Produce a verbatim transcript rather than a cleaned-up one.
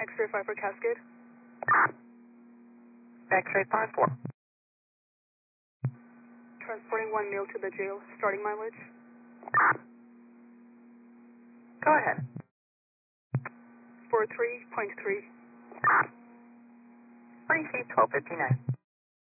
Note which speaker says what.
Speaker 1: X-ray five for Cascade.
Speaker 2: X-ray five four.
Speaker 1: Transporting one male to the jail, starting mileage.
Speaker 2: Go ahead.
Speaker 1: four three point three.
Speaker 2: Receive twelve fifty-nine.